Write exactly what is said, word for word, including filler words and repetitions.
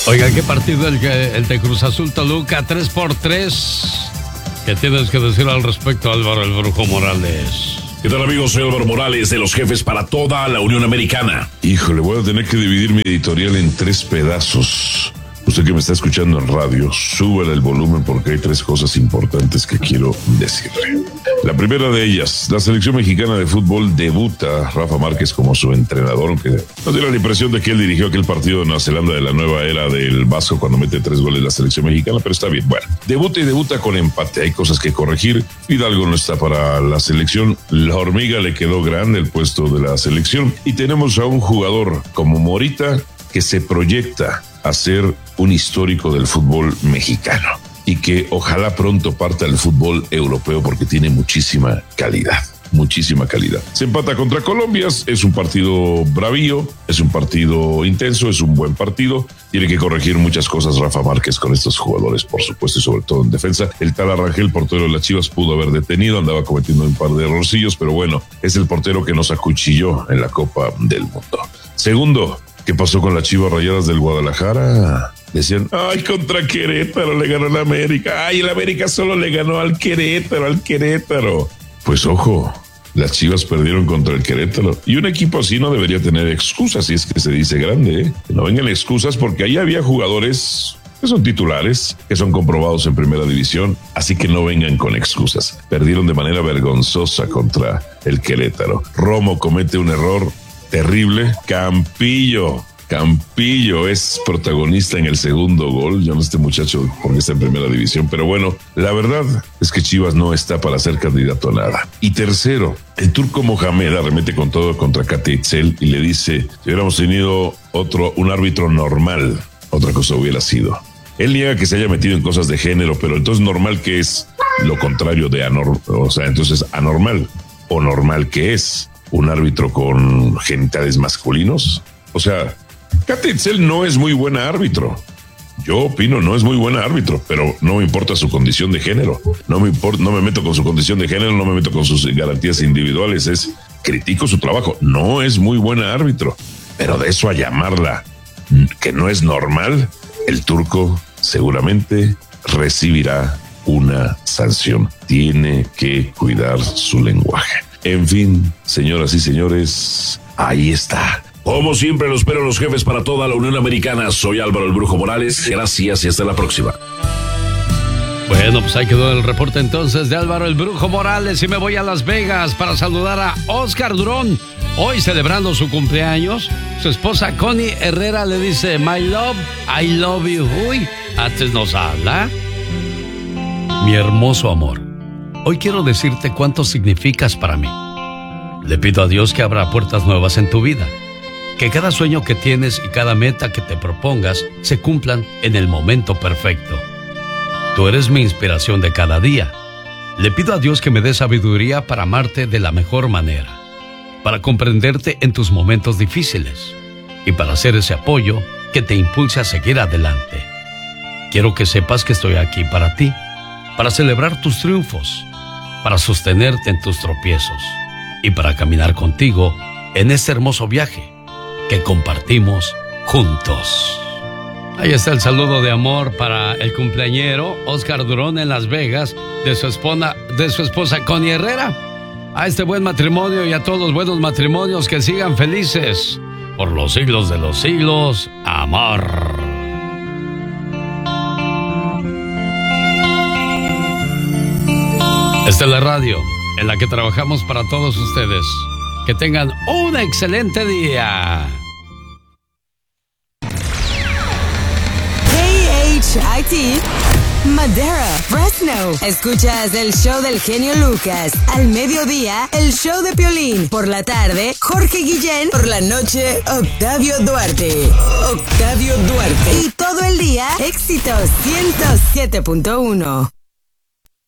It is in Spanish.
Oiga, ¿qué partido el, que, el de Cruz Azul Toluca? tres por tres. ¿Qué tienes que decir al respecto, Álvaro el Brujo Morales? ¿Qué tal, amigos? Soy Álvaro Morales, de los Jefes para toda la Unión Americana. Híjole, voy a tener que dividir mi editorial en tres pedazos. Usted que me está escuchando en radio, súbale el volumen porque hay tres cosas importantes que quiero decirle. La primera de ellas, la selección mexicana de fútbol debuta Rafa Márquez como su entrenador, aunque nos dio la impresión de que él dirigió aquel partido de Nueva Zelanda de la nueva era del Vasco cuando mete tres goles la selección mexicana, pero está bien. Bueno, debuta y debuta con empate, hay cosas que corregir. Fidalgo no está para la selección, la hormiga le quedó grande el puesto de la selección y tenemos a un jugador como Morita que se proyecta a ser un histórico del fútbol mexicano y que ojalá pronto parta al fútbol europeo porque tiene muchísima calidad, muchísima calidad. Se empata contra Colombia, es un partido bravío, es un partido intenso, es un buen partido. Tiene que corregir muchas cosas Rafa Márquez con estos jugadores, por supuesto, y sobre todo en defensa. El tal Arrangel, portero de las Chivas, pudo haber detenido, andaba cometiendo un par de errorcillos, pero bueno, es el portero que nos acuchilló en la Copa del Mundo. Segundo, ¿qué pasó con las Chivas Rayadas del Guadalajara? Decían, ay, contra Querétaro le ganó la América. Ay, el América solo le ganó al Querétaro, al Querétaro. Pues ojo, las Chivas perdieron contra el Querétaro. Y un equipo así no debería tener excusas, si es que se dice grande, ¿eh? Que no vengan excusas porque ahí había jugadores que son titulares, que son comprobados en primera división, así que no vengan con excusas. Perdieron de manera vergonzosa contra el Querétaro. Romo comete un error terrible. Campillo, Campillo es protagonista en el segundo gol. Yo no este muchacho porque está en primera división, pero bueno, la verdad es que Chivas no está para ser candidato a nada. Y tercero, el turco Mohamed arremete con todo contra Katia Itzel y le dice, si hubiéramos tenido otro, un árbitro normal, otra cosa hubiera sido. Él niega que se haya metido en cosas de género, pero entonces normal que es lo contrario de anormal, o sea, entonces anormal o normal que es un árbitro con genitales masculinos. O sea, Katia Itzel no es muy buena árbitro. Yo opino, no es muy buena árbitro, pero no me importa su condición de género. No me importa, no me meto con su condición de género, no me meto con sus garantías individuales. Es, critico su trabajo. No es muy buena árbitro, pero de eso a llamarla que no es normal, el turco seguramente recibirá una sanción. Tiene que cuidar su lenguaje. En fin, señoras y señores, ahí está. Como siempre, los espero los Jefes para toda la Unión Americana. Soy Álvaro el Brujo Morales. Gracias y hasta la próxima. Bueno, pues ahí quedó el reporte entonces de Álvaro el Brujo Morales. Y me voy a Las Vegas para saludar a Oscar Durón. Hoy celebrando su cumpleaños. Su esposa Connie Herrera le dice, my love, I love you. Uy, antes nos habla. Mi hermoso amor, hoy quiero decirte cuánto significas para mí. Le pido a Dios que abra puertas nuevas en tu vida. Que cada sueño que tienes y cada meta que te propongas se cumplan en el momento perfecto. Tú eres mi inspiración de cada día. Le pido a Dios que me dé sabiduría para amarte de la mejor manera, para comprenderte en tus momentos difíciles y para hacer ese apoyo que te impulse a seguir adelante. Quiero que sepas que estoy aquí para ti, para celebrar tus triunfos, para sostenerte en tus tropiezos y para caminar contigo en este hermoso viaje que compartimos juntos. Ahí está el saludo de amor para el cumpleañero Oscar Durón en Las Vegas de su esposa, de su esposa Connie Herrera. A este buen matrimonio y a todos los buenos matrimonios que sigan felices por los siglos de los siglos. Amor. Esta es la radio en la que trabajamos para todos ustedes. Que tengan un excelente día. K H I T Madera, Fresno. Escuchas el show del genio Lucas. Al mediodía, el show de Piolín. Por la tarde, Jorge Guillén. Por la noche, Octavio Duarte. Octavio Duarte. Y todo el día, éxitos ciento siete punto uno.